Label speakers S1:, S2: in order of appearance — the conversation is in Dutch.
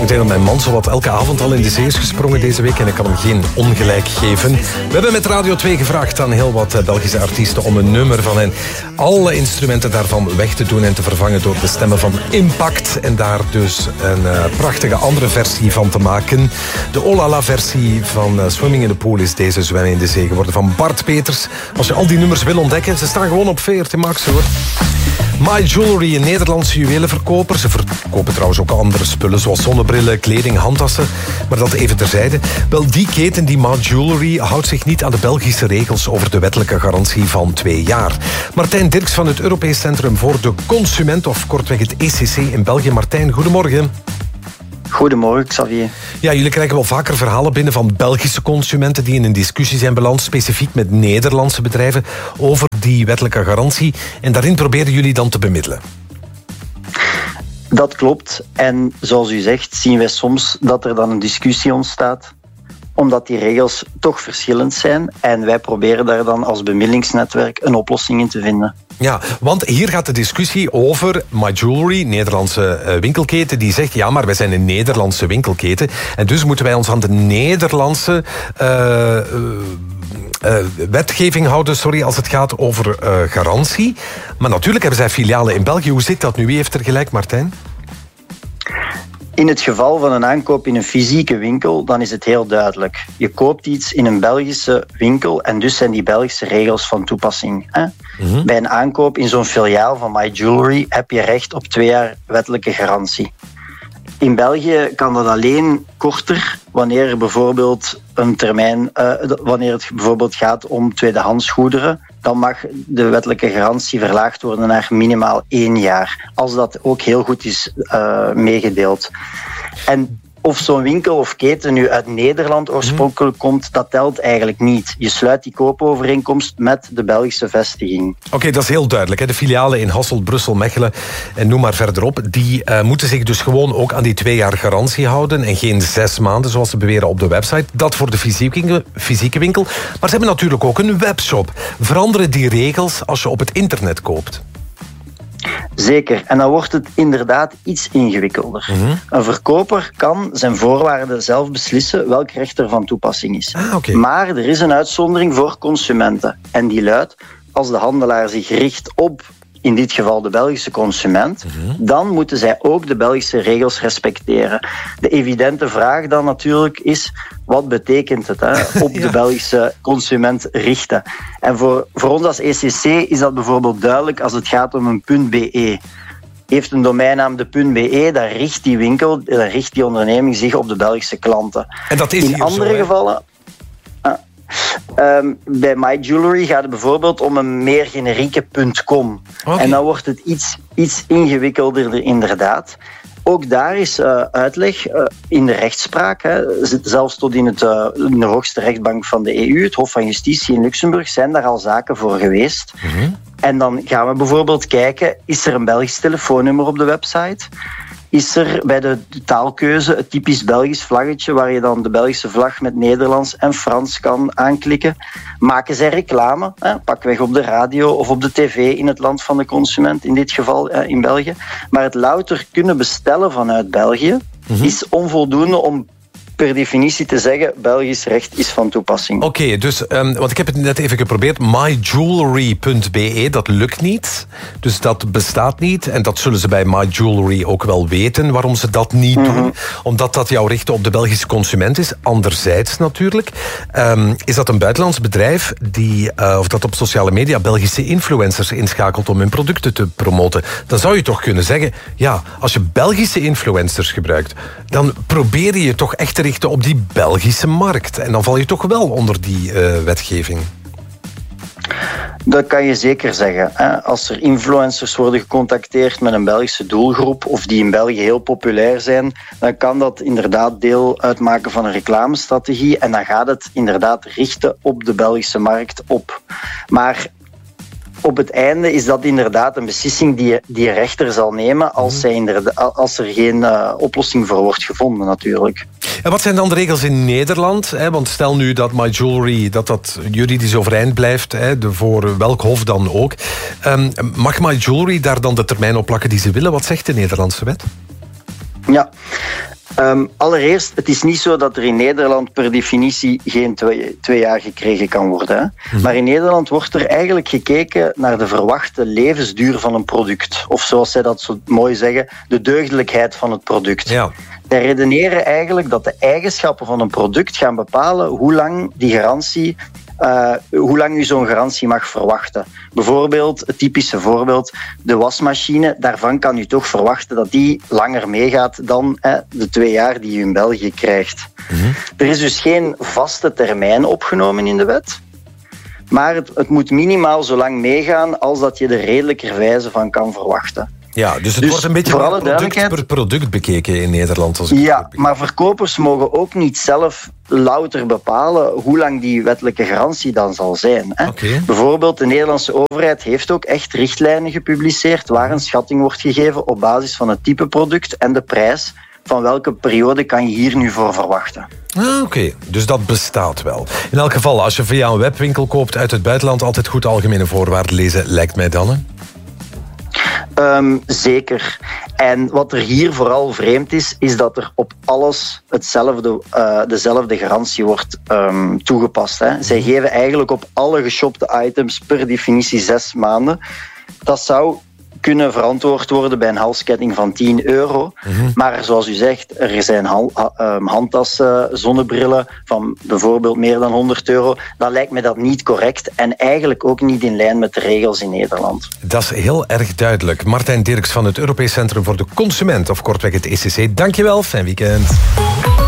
S1: meteen op mijn man zowat elke avond al in de zee is gesprongen deze week en ik kan hem geen ongelijk geven. We hebben met Radio 2 gevraagd aan heel wat Belgische artiesten om een nummer van hen alle instrumenten daarvan weg te doen en te vervangen door de stemmen van Impact en daar dus een prachtige andere versie van te maken. De Olala versie van Swimming in the Pool is deze Zwemmen in de Zee geworden van Bart Peters. Als je al die nummers wil ontdekken, ze staan gewoon op VRT Max hoor. My Jewelry, een Nederlandse juwelenverkoper. Ze verkopen trouwens ook andere spullen zoals zonnebrillen, kleding, handtassen. Maar dat even terzijde. Wel, die keten, die My Jewelry, houdt zich niet aan de Belgische regels over de wettelijke garantie van 2 jaar. Martijn Dirks van het Europees Centrum voor de Consument, of kortweg het ECC in België. Martijn, goedemorgen.
S2: Goedemorgen, Xavier.
S1: Ja, jullie krijgen wel vaker verhalen binnen van Belgische consumenten die in een discussie zijn beland, specifiek met Nederlandse bedrijven, over die wettelijke garantie. En daarin proberen jullie dan te bemiddelen.
S2: Dat klopt. En zoals u zegt, zien wij soms dat er dan een discussie ontstaat, omdat die regels toch verschillend zijn. En wij proberen daar dan als bemiddelingsnetwerk een oplossing in te vinden.
S1: Ja, want hier gaat de discussie over My Jewelry, Nederlandse winkelketen, die zegt, ja, maar wij zijn een Nederlandse winkelketen en dus moeten wij ons aan de Nederlandse wetgeving houden, als het gaat over garantie. Maar natuurlijk hebben zij filialen in België. Hoe zit dat nu? Wie heeft er gelijk, Martijn?
S2: In het geval van een aankoop in een fysieke winkel, dan is het heel duidelijk. Je koopt iets in een Belgische winkel en dus zijn die Belgische regels van toepassing. Hè? Mm-hmm. Bij een aankoop in zo'n filiaal van My Jewelry heb je recht op 2 jaar wettelijke garantie. In België kan dat alleen korter wanneer er bijvoorbeeld een termijn, wanneer het bijvoorbeeld gaat om tweedehands goederen, dan mag de wettelijke garantie verlaagd worden naar minimaal 1 jaar. Als dat ook heel goed is meegedeeld. En of zo'n winkel of keten nu uit Nederland oorspronkelijk komt, dat telt eigenlijk niet. Je sluit die koopovereenkomst met de Belgische vestiging.
S1: Oké, dat is heel duidelijk. Hè. De filialen in Hasselt, Brussel, Mechelen en noem maar verderop, die moeten zich dus gewoon ook aan die 2 jaar garantie houden en geen 6 maanden, zoals ze beweren op de website. Dat voor de fysieke winkel. Maar ze hebben natuurlijk ook een webshop. Veranderen die regels als je op het internet koopt?
S2: Zeker, en dan wordt het inderdaad iets ingewikkelder. Mm-hmm. Een verkoper kan zijn voorwaarden zelf beslissen welk recht er van toepassing is.
S1: Okay.
S2: Maar er is een uitzondering voor consumenten. En die luidt, als de handelaar zich richt op, in dit geval de Belgische consument, dan moeten zij ook de Belgische regels respecteren. De evidente vraag dan natuurlijk is, wat betekent het op de Belgische consument richten? En voor ons als ECC is dat bijvoorbeeld duidelijk als het gaat om een .be. Heeft een domeinnaam de .be, dan richt die winkel, dan richt die onderneming zich op de Belgische klanten.
S1: En dat is
S2: in andere gevallen... bij My Jewelry gaat het bijvoorbeeld om een meer generieke .com. Okay. En dan wordt het iets ingewikkelder inderdaad. Ook daar is uitleg in de rechtspraak. Zelfs tot in de hoogste rechtbank van de EU, het Hof van Justitie in Luxemburg, zijn daar al zaken voor geweest. Mm-hmm. En dan gaan we bijvoorbeeld kijken, is er een Belgisch telefoonnummer op de website? Is er bij de taalkeuze het typisch Belgisch vlaggetje waar je dan de Belgische vlag met Nederlands en Frans kan aanklikken? Maken zij reclame, pakweg op de radio of op de tv in het land van de consument, in dit geval in België. Maar het louter kunnen bestellen vanuit België is onvoldoende om per definitie te zeggen, Belgisch recht is van toepassing.
S1: Oké, dus, want ik heb het net even geprobeerd, myjewelry.be, dat lukt niet. Dus dat bestaat niet. En dat zullen ze bij My Jewelry ook wel weten, waarom ze dat niet doen. Omdat dat jouw richten op de Belgische consument is. Anderzijds natuurlijk, is dat een buitenlands bedrijf of dat op sociale media Belgische influencers inschakelt om hun producten te promoten. Dan zou je toch kunnen zeggen, ja, als je Belgische influencers gebruikt, dan probeer je toch echt te richten op die Belgische markt. En dan val je toch wel onder die wetgeving.
S2: Dat kan je zeker zeggen. Als er influencers worden gecontacteerd met een Belgische doelgroep of die in België heel populair zijn, dan kan dat inderdaad deel uitmaken van een reclamestrategie en dan gaat het inderdaad richten op de Belgische markt op. Maar op het einde is dat inderdaad een beslissing die een rechter zal nemen als er geen oplossing voor wordt gevonden natuurlijk.
S1: En wat zijn dan de regels in Nederland? Want stel nu dat My Jewelry dat juridisch overeind blijft, voor welk hof dan ook. Mag My Jewelry daar dan de termijn op plakken die ze willen? Wat zegt de Nederlandse wet?
S2: Ja, Allereerst, het is niet zo dat er in Nederland per definitie geen 2 jaar gekregen kan worden. Hè? Maar in Nederland wordt er eigenlijk gekeken naar de verwachte levensduur van een product. Of zoals zij dat zo mooi zeggen, de deugdelijkheid van het product. Ja. Zij redeneren eigenlijk dat de eigenschappen van een product gaan bepalen hoe lang die garantie... hoe lang u zo'n garantie mag verwachten. Bijvoorbeeld, het typische voorbeeld, de wasmachine, daarvan kan u toch verwachten dat die langer meegaat dan de 2 jaar die u in België krijgt. Er is dus geen vaste termijn opgenomen in de wet, maar het moet minimaal zo lang meegaan als dat je er redelijkerwijze van kan verwachten.
S1: Ja, dus het wordt een beetje product per product bekeken in Nederland. Als
S2: maar verkopers mogen ook niet zelf louter bepalen hoe lang die wettelijke garantie dan zal zijn. Hè? Okay. Bijvoorbeeld, de Nederlandse overheid heeft ook echt richtlijnen gepubliceerd waar een schatting wordt gegeven op basis van het type product en de prijs. Van welke periode kan je hier nu voor verwachten?
S1: Oké, dus dat bestaat wel. In elk geval, als je via een webwinkel koopt uit het buitenland, altijd goed algemene voorwaarden lezen, lijkt mij dan, hè?
S2: Zeker. En wat er hier vooral vreemd is dat er op alles dezelfde garantie wordt toegepast. Hè. Zij geven eigenlijk op alle geshopte items per definitie 6 maanden. Dat zou kunnen verantwoord worden bij een halsketting van €10. Maar zoals u zegt, er zijn handtassen, zonnebrillen van bijvoorbeeld meer dan €100. Dan lijkt me dat niet correct en eigenlijk ook niet in lijn met de regels in Nederland.
S1: Dat is heel erg duidelijk. Martijn Dirks van het Europees Centrum voor de Consument, of kortweg het ECC. Dankjewel, fijn weekend.